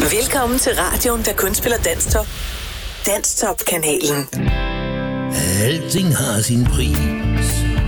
Velkommen til radioen, der kun spiller Danstop. Danstop-kanalen. Alting har sin pris,